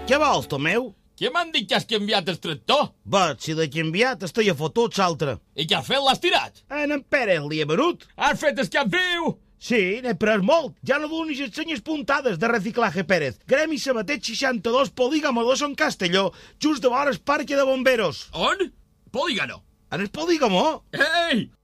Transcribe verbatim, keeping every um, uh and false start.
Què vols, Tomeu? Què m'han dit que has canviat el tractor? Bet, si l'he canviat, estic a fotut l'altre. I què has fet? L'has tirat? En en Pere li he venut. Has fet el cap viu? Sí, n'he pres molt. Ja no donis les senyes puntades de Reciclaje Pérez. Gremi Sabatet seixanta-dos, Polígamo dos en Castelló, just de vora el Parque de Bomberos. On? Polígono. En el Polígamo? Ei!